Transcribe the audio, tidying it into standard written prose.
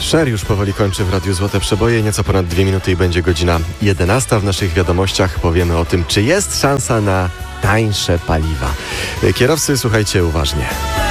Sher już powoli kończy w Radiu Złote Przeboje. Nieco ponad 2 minuty i będzie godzina 11. W naszych wiadomościach powiemy o tym, czy jest szansa na tańsze paliwa. Kierowcy, słuchajcie uważnie.